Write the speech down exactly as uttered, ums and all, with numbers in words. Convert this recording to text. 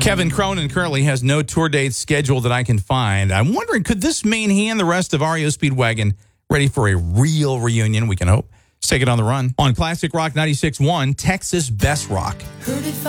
Kevin Cronin currently has no tour dates scheduled that I can find. I'm wondering, could this mean he and the rest of R E O Speedwagon ready for a real reunion? We can hope. Let's take it on the run. On Classic Rock ninety-six point one, Texas Best Rock.